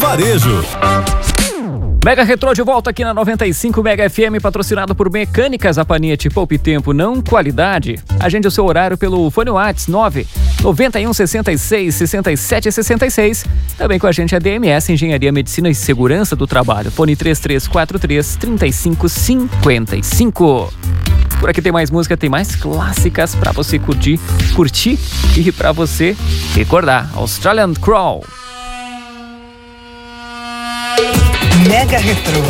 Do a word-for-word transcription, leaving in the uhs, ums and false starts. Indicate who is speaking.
Speaker 1: Varejo.
Speaker 2: Mega Retrô de volta aqui na noventa e cinco Mega F M, patrocinado por Mecânicas Apanete. Poupe tempo, não qualidade. Agende o seu horário pelo fone WhatsApp nove nove um seis seis, seis sete seis seis. Também com a gente a D M S, Engenharia, Medicina e Segurança do Trabalho. Fone três três quatro três, três cinco cinco cinco. Por aqui tem mais música, tem mais clássicas pra você curtir, curtir e pra você recordar. Australian Crawl.
Speaker 3: Mega Retrô.